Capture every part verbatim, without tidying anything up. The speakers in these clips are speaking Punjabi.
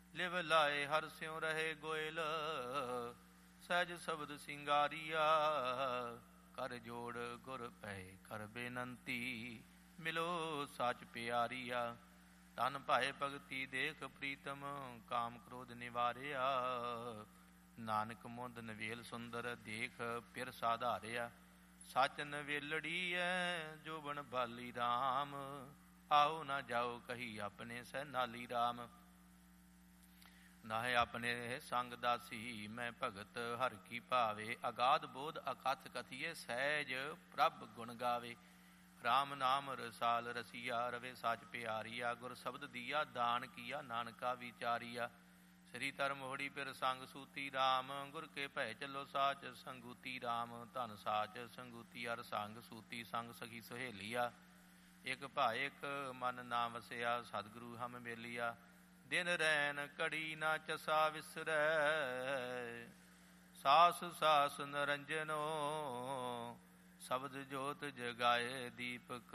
ਲਿਵ ਲਾਏ ਹਰ ਸਿਉ ਰਹੇ ਗੋਇਲ, ਸਹਿਜ ਸ਼ਬਦ ਸਿੰਗਾਰੀਆ। ਕਰ ਜੋੜ ਗੁਰ ਪੈ ਕਰ ਬੇਨੰਤੀ, ਮਿਲੋ ਸਾਚ ਪਿਆਰੀਆ। ਤਨ ਭਾਏ ਭਗਤੀ ਦੇਖ ਪ੍ਰੀਤਮ, ਕਾਮ ਕ੍ਰੋਧ ਨਿਵਾਰਿਆ। ਨਾਨਕ ਮੁੰਦ ਨਵੇਲ ਸੁੰਦਰ, ਦੇਖ ਪਿਰ ਸਾਧਾਰਿਆ। ਸਚ ਨਵੇਲੜੀ ਐ ਜੋਬਨ ਬਾਲੀ ਰਾਮ, ਆਓ ਨਾ ਜਾਓ ਕਹੀ ਆਪਣੇ ਸਹਿ ਨਾਲੀ ਰਾਮ। ਨਾਹਿ ਆਪਣੇ ਸੰਗ ਦਾਸੀ, ਮੈਂ ਭਗਤ ਹਰ ਕੀ ਭਾਵੇ। ਅਗਾਧ ਬੋਧ ਅਕਥ ਕਥੀਏ, ਸਹਿਜ ਪ੍ਰਭ ਗੁਣ ਗਾਵੇ। ਰਾਮ ਨਾਮ ਰਸਾਲ ਰਸੀਆ, ਰਵੇ ਸਾਚ ਪਿਆਰੀਆ। ਗੁਰ ਸ਼ਬਦ ਦੀਆ ਦਾਨ ਕੀਆ, ਨਾਨਕਾ ਵਿਚਾਰੀਆ। ਸ੍ਰੀ ਧਰਮ ਮੋਹੜੀ ਪਿਰ ਸੰਗ ਸੂਤੀ ਰਾਮ, ਗੁਰ ਕੇ ਭੈ ਚੱਲੋ ਸਾਚ ਸੰਗੂਤੀ ਰਾਮ। ਧਨ ਸਾਚ ਸੰਗੂਤੀ ਅਰ ਸੰਗ, ਸੂਤੀ ਸੰਗ ਸਖੀ ਸਹੇਲੀਆ। ਇਕ ਭਾਇ ਇਕ ਮਨ ਨਾ ਵਸਿਆ, ਸਤਿਗੁਰੂ ਹਮ ਮੇਲੀਆ। ਦਿਨ ਰੈਨ ਘੜੀ ਨਾ ਚਸਾ ਵਿਸਰੈ, ਸਾਸ ਸਾਸ ਨਰੰਜਨੋ। ਸ਼ਬਦ ਜੋਤ ਜਗਾਏ ਦੀਪਕ,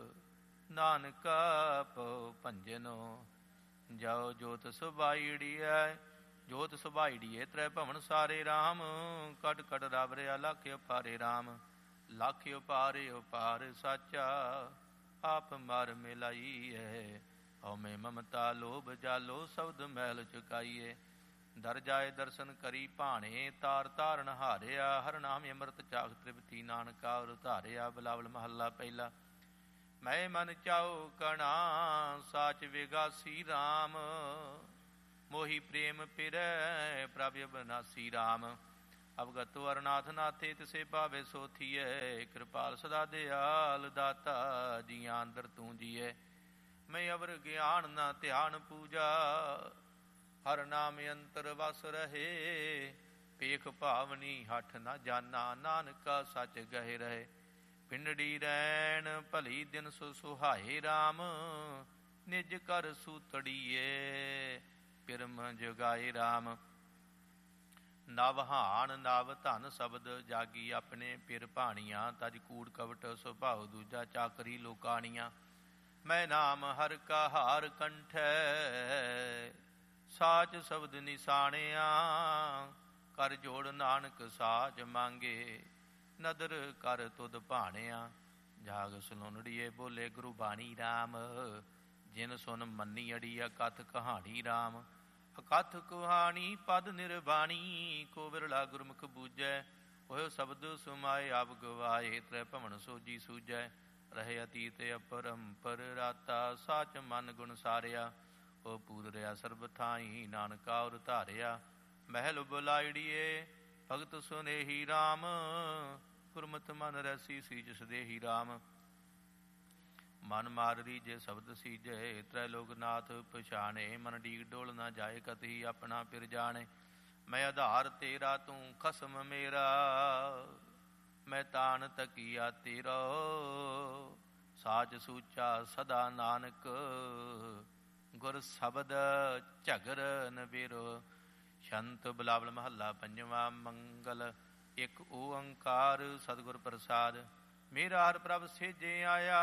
ਨਾਨਕਾ ਪਉ ਭੰਜਨੋ। ਜਾਓ ਜੋਤ ਸੁਭਾਈੜੀਐ, ਜੋਤ ਸੁਭਾਈੜੀਏ ਤ੍ਰੈ ਭਵਨ ਸਾਰੇ ਰਾਮ। ਕਟ ਕਟ ਰਬ ਰਿਆ ਲੱਖ ਉਪਾਰੇ ਰਾਮ, ਲੱਖ ਉਪਾਰੇ ਉਪਾਰ ਸਾਚਾ। ਆਪ ਮਰ ਮਿਲਾਈਐ, ਹਉਮੈ ਮਮਤਾ ਲੋਭ ਜਾਲੋ। ਸ਼ਬਦ ਮਹਿਲ ਚੁਕਾਈਏ, ਦਰ ਜਾਏ ਦਰਸ਼ਨ ਕਰੀ ਭਾਣੇ। ਤਾਰ ਤਾਰਨ ਹਾਰਿਆ, ਹਰ ਨਾਮ ਅੰਮ੍ਰਿਤ ਚਾਖ ਤ੍ਰਿਪਤੀ। ਨਾਨਕਾ ਉਰ ਧਾਰਿਆ। ਬਿਲਾਵਲ ਮਹੱਲਾ ਪਹਿਲਾ। ਮੈਂ ਮਨ ਚਾਉ ਕਣਾ, ਸਾਚ ਵਿਗਾਸੀ ਰਾਮ। ਮੋਹੀ ਪ੍ਰੇਮ ਪਿਰੈ, ਪ੍ਰਭ ਅਬਨਾਸੀ ਰਾਮ। ਅਵਗਤੋ ਅਰਨਾਥ ਨਾਥੇ, ਤਿਸੇ ਭਾਵੇ ਸੋ ਥੀਐ। ਕਿਰਪਾਲ ਸਦਾ ਦਿਆਲ ਦਾਤਾ, ਜੀਆਂ ਅੰਦਰ ਤੂੰ ਜੀਐ। ਮੈਂ ਅਵਰ ਗਿਆਨ ਨਾ ਧਿਆਨ ਪੂਜਾ, ਹਰ ਨਾਮ ਅੰਤਰ ਵਸ ਰਹੇ। ਪੇਖ ਭਾਵਨੀ ਹਠ ਨਾ ਜਾਨਾ, ਨਾਨਕਾ ਸੱਚ ਗਹਿ ਰਹੇ। ਪਿੰਡੜੀ ਰੈਣ ਭਲੀ ਦਿਨ ਸੁ ਸੁਹਾਏ ਰਾਮ, ਨਿਜ ਕਰ ਸੂਤੜੀਏ ਪਿਰਮ ਜਗਾਏ ਰਾਮ। ਨਵ ਹਾਨ ਨਵ ਧਨ ਸ਼ਬਦ ਜਾਗੀ, ਆਪਣੇ ਪਿਰ ਭਾਣੀਆਂ। ਤਜ ਕੂੜ ਕਵਟ ਸੁਭਾਉ, ਦੂਜਾ ਚਾਕਰੀ ਲੋਕਾਣੀਆਂ। ਮੈਂ ਨਾਮ ਹਰ ਕਾ ਹਾਰ ਕੰਠੈ, ਸਾਚ ਸ਼ਬਦ ਨਿਸ਼ਾਣਿਆ। ਕਰ ਜੋੜ ਨਾਨਕ ਸਾਚ ਮੰਗੇ, ਨਦਰ ਕਰ ਤੁਧ ਭਾਣਿਆ। ਜਾਗ ਸੁਨੁਣੜੀਏ ਬੋਲੇ ਗੁਰੂ ਬਾਣੀ ਰਾਮ, ਜਿਨ ਸੁਨ ਮੰਨੀ ਅੜੀ ਅਕਥ ਕਹਾਣੀ ਰਾਮ। ਅਕਥ ਕਹਾਣੀ ਪਦ ਨਿਰਬਾਣੀ, ਕੋ ਵਿਰਲਾ ਗੁਰਮੁਖ ਬੂਝੈ। ਉਹ ਸ਼ਬਦ ਸੁਮਾਏ ਆਪ ਗਵਾਏ, ਤ੍ਰੈ ਭਵਨ ਸੋਜੀ ਸੂਝੈ। ਰਹੇ ਅਤੀਤ ਅਪਰੰਪਰ ਰਾਤਾ, ਸਾਚ ਮਨ ਗੁਣ ਸਾਰਿਆ। ਉਹ ਪੂਰ ਰਿਆ ਸਰਬ ਥਾਈ, ਨਾਨਕਾ ਉਰ ਧਾਰਿਆ। ਮਹਿਲ ਬੁਲਾਈੜੀਏ ਭਗਤ ਸੁਨੇਹੀ ਰਾਮ, ਗੁਰਮਤਿ ਮਨ ਰੈਸੀ ਸੀਜ ਸਦੇਹੀ ਰਾਮ। ਮਨ ਮਾਰ ਰੀਜੇ ਸ਼ਬਦ ਸੀਜੇ, ਤ੍ਰੈ ਲੋਕ ਨਾਥ ਪਛਾਣੇ। ਮਨ ਡੀਗ ਡੋਲ ਨਾ ਜਾਏ, ਕਤਹੀ ਆਪਣਾ ਪਿਰ ਜਾਣੇ। ਮੈਂ ਆਧਾਰ ਤੇਰਾ, ਤੂੰ ਖਸਮ ਮੇਰਾ। ਮੈਂ ਤਾਣ ਤਕੀਆ ਤੇਰਾ, ਸਾਜ ਸੂਚਾ ਸਦਾ ਨਾਨਕ। ਗੁਰ ਸ਼ਬਦ ਝਗਰ ਨਵੇਰੋ। ਸ਼ੰਤ ਬਿਲਾਵਲ ਮਹੱਲਾ ਪੰਜਵਾਂ। ਮੰਗਲ ਇੱਕ ਓੰਕਾਰ ਸਤਿਗੁਰ ਪ੍ਰਸਾਦ। ਮੇਰਾ ਹਰ ਪ੍ਰਭ ਸੇਜੇ ਆਇਆ,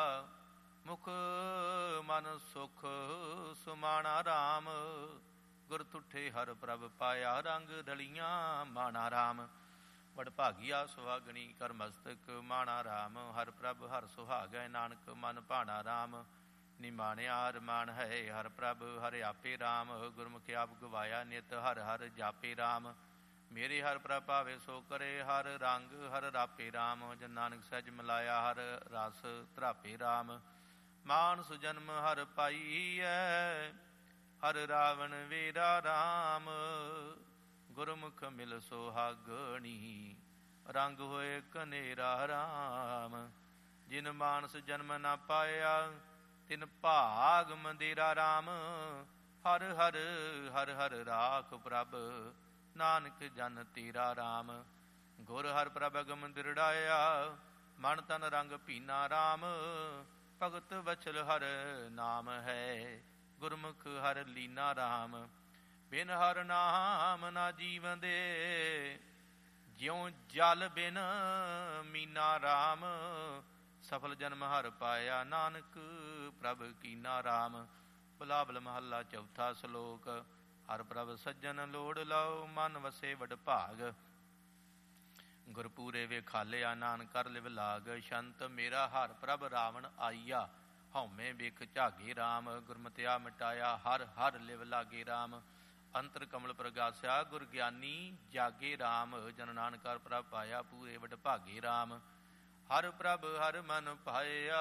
ਮੁਖ ਮਨ ਸੁਖ ਸੁਮਾਣਾ ਰਾਮ। ਗੁਰ ਤੁਠੇ ਹਰ ਪ੍ਰਭ ਪਾਇਆ, ਰੰਗ ਰਲੀਆਂ ਮਾਣਾ ਰਾਮ। ਵਡ ਭਾਗੀਆ ਸੁਹਾਗਣੀ ਕਰ ਮਸਤਕ ਮਾਣਾ ਰਾਮ। ਹਰ ਪ੍ਰਭ ਹਰ ਸੁਹਾਗੈ, ਨਾਨਕ ਮਨ ਭਾਣਾ ਰਾਮ। ਨਿਮਾਣਿਆ ਰਮਾਨ ਹੈ ਹਰ ਪ੍ਰਭ, ਹਰਿ ਆਪੇ ਰਾਮ। ਗੁਰਮੁਖਿ ਆਪ ਗਵਾਇਆ, ਨਿਤ ਹਰ ਹਰ ਜਾਪੇ ਰਾਮ। ਮੇਰੇ ਹਰ ਪ੍ਰਭ ਭਾਵੇ ਸੋ ਕਰੇ, ਹਰ ਰੰਗ ਹਰ ਰਾਪੇ ਰਾਮ। ਜਨ ਨਾਨਕ ਸਹਿਜ ਮਿਲਾਇਆ, ਹਰ ਰਸ ਧਰਾਪੇ ਰਾਮ। ਮਾਨਸ ਜਨਮ ਹਰ ਪਾਈਐ, ਹਰ ਰਾਵਣ ਵੇਰਾ ਰਾਮ। ਗੁਰਮੁਖ ਮਿਲ ਸੁਹਾਗਣੀ, ਰੰਗ ਹੋਏ ਕਨੇਰਾ ਰਾਮ। ਜਿਨ ਮਾਨਸ ਜਨਮ ਨਾ ਪਾਇਆ, ਤਿਨ ਭਾਗ ਮੰਦਿਰਾ ਰਾਮ। ਹਰ ਹਰ ਹਰ ਹਰ ਰਾਖ ਪ੍ਰਭ, ਨਾਨਕ ਜਨ ਤੇਰਾ ਰਾਮ। ਗੁਰ ਹਰ ਪ੍ਰਭ ਅਗਮ ਦਿਰੜਾਇਆ, ਮਨ ਤਨ ਰੰਗ ਪੀਨਾ ਰਾਮ। ਭਗਤ ਵਛਲ ਹਰ ਨਾਮ ਹੈ, ਗੁਰਮੁਖ ਹਰ ਲੀਨਾ ਰਾਮ। ਬਿਨ ਹਰ ਨਾਮ ਨਾ ਜੀਵਨ ਦੇ, ਜਿਉ ਜਲ ਬਿਨ ਮੀਨਾ ਰਾਮ। ਸਫਲ ਜਨਮ ਹਰ ਪਾਇਆ, ਨਾਨਕ ਪ੍ਰਭ ਕੀਨਾ ਰਾਮ। ਬਿਲਾਵਲ ਮਹੱਲਾ ਚੌਥਾ ਸ਼ਲੋਕ। ਹਰ ਪ੍ਰਭ ਸੱਜਣ ਲੋੜ ਲਓ, ਮਨ ਵਸੇ ਵਡ ਭਾਗ। ਗੁਰਪੂਰੇ ਵੇਖਾਲਿਆ, ਨਾਨਕ ਕਰ ਲਿਵ ਲਾਗ। ਸ਼ੰਤ ਮੇਰਾ ਹਰ ਪ੍ਰਭ ਰਾਵਣ ਆਈਆ, ਹਉਮੈ ਵੇਖ ਝਾਗੇ ਰਾਮ। ਗੁਰਮਤਿਆ ਮਿਟਾਇਆ, ਹਰ ਹਰ ਲਿਵ ਲਾਗੇ ਰਾਮ। ਅੰਤਰ ਕਮਲ ਪ੍ਰਗਾਸਿਆ, ਗੁਰ ਗਿਆਨੀ ਜਾਗੇ ਰਾਮ। ਜਨ ਨਾਨਕ ਹਰ ਪ੍ਰਭ ਪਾਇਆ, ਪੂਰੇ ਵਡ ਭਾਗੇ ਰਾਮ। ਹਰ ਪ੍ਰਭ ਹਰ ਮਨ ਪਾਇਆ,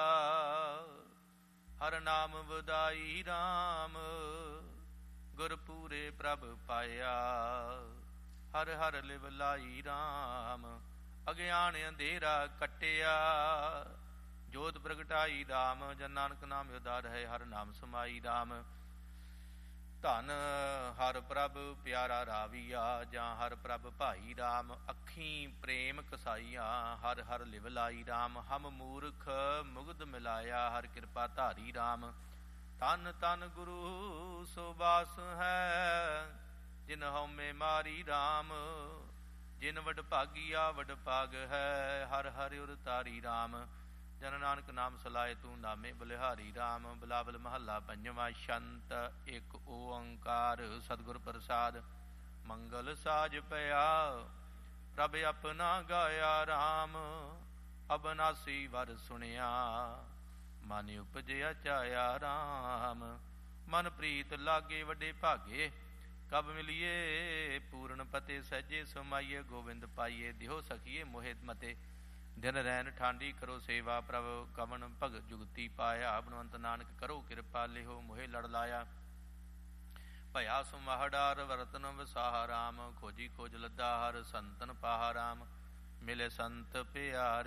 ਹਰ ਨਾਮ ਵਦਾਈ ਰਾਮ। ਗੁਰ ਪੂਰੇ ਪ੍ਰਭ ਪਾਇਆ, ਹਰ ਹਰ ਲਿਵ ਲਾਈ ਰਾਮ। ਅਗਿਆਨ ਅੰਧੇਰਾ ਕੱਟਿਆ, ਜੋਤ ਪ੍ਰਗਟਾਈ ਰਾਮ। ਜਨ ਨਾਨਕ ਨਾਮ ਉਦਾਰ ਹੈ, ਹਰ ਨਾਮ ਸਮਾਈ ਰਾਮ। ਧਨ ਹਰ ਪ੍ਰਭ ਪਿਆਰਾ ਰਾਵੀਆ, ਜਾਂ ਹਰ ਪ੍ਰਭ ਭਾਈ ਰਾਮ। ਅੱਖੀਂ ਪ੍ਰੇਮ ਕਸਾਈਆ, ਹਰ ਹਰ ਲਿਵ ਲਾਈ ਰਾਮ। ਹਮ ਮੂਰਖ ਮੁਗਧ ਮਿਲਾਇਆ, ਹਰ ਕਿਰਪਾ ਧਾਰੀ ਰਾਮ। ਤਨ ਤਨ ਗੁਰੂ ਸੋ ਬਾਸ ਹੈ, ਜਿਨ ਹਉਮੈ ਮਾਰੀ ਰਾਮ। ਜਿਨ ਵਡ ਭਾਗੀਆ ਵਡ ਭਾਗ ਹੈ, ਹਰ ਹਰਿ ਉਰ ਤਾਰੀ ਰਾਮ। ਜਨ ਨਾਨਕ ਨਾਮ ਸਲਾਏ, ਤੂੰ ਨਾਮੇ ਬਲਿਹਾਰੀ ਰਾਮ। ਬਿਲਾਵਲ ਮਹੱਲਾ ਪੰਜਵਾਂ। ਸ਼ੰਤ ਇੱਕ ਓੰਕਾਰ ਸਤਿਗੁਰ ਪ੍ਰਸਾਦ। ਮੰਗਲ ਸਾਜ ਪਿਆ, ਪ੍ਰਭ ਆਪਣਾ ਗਾਇਆ ਰਾਮ। ਅਬਨਾਸੀ ਵਰ ਸੁਣਿਆ, ਮਨ ਉਪਜਿਆ ਚਾਇਆ ਰਾਮ। ਮਨ ਪ੍ਰੀਤ ਲਾਗੇ ਵੱਡੇ ਭਾਗੇ, ਕਬ ਮਿਲੀਏ ਪੂਰਨ ਪਤੇ। ਸਹਿਜੇ ਸਮਾਈਏ ਗੋਬਿੰਦ ਪਾਈਏ, ਦਿਓ ਸਖੀਏ ਮੋਹਿ ਮਤੇ। ਦਿਨ ਰੈਨ ਠਾਂਡੀ ਕਰੋ ਸੇਵਾ, ਪ੍ਰਭ ਕਵਨ ਭਗਤ ਜੁਗਤੀ ਪਾਇਆ। ਬਨਵੰਤ ਨਾਨਕ ਕਰੋ ਕਿਰਪਾ, ਲਿਹੋ ਮੋਹਿ ਲੜ ਲਾਇਆ। ਭਇਆ ਸੁਮਹੜਾਰ ਵਰਤਨ ਵਸਾਹ ਰਾਮ। ਖੋਜੀ ਖੋਜ ਲੱਦਾ, ਹਰ ਸੰਤਨ ਪਾਹਾ ਰਾਮ। ਮਿਲੇ ਸੰਤ ਪਿਆਰੇ।